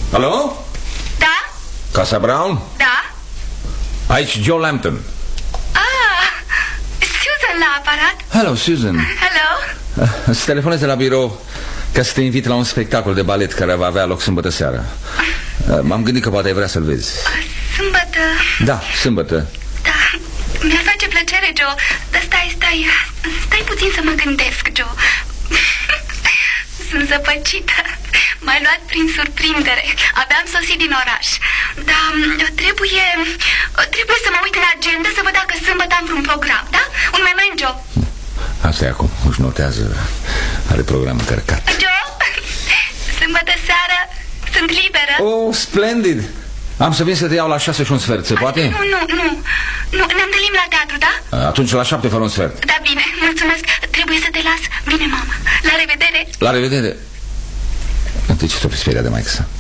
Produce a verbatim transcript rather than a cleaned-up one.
Alo? Da? Casa Brown? Da? Aici Joe Lampton. Ah, Susan la aparat. Hello, Susan. Hello. Îți telefonez de la birou ca să te invit la un spectacol de balet care va avea loc sâmbătă seara. M-am gândit că poate ai vrea să-l vezi. Sâmbătă? Da, sâmbătă. Da, mi-ar face plăcere, Joe. Dar stai, stai, stai puțin să mă gândesc, Joe. Sunt zăpăcită. M-ai luat prin surprindere. Abia am sosit din oraș. Dar trebuie, trebuie să mă uit în agenda să văd dacă sâmbătă am vreun program, da? Un moment, Joe. Asta e acum, își notează. Are program încărcat. Joe, sâmbătă seară sunt liberă. Oh, splendid. Am să vin să te iau la șase și un sfert, se poate? Nu, nu, nu, nu, ne întâlnim la teatru, da? Atunci la șapte fără un sfert. Da, bine, mulțumesc. Trebuie să te las. Bine, mama. La revedere. La revedere. De ce te-o pe speria de maică sa?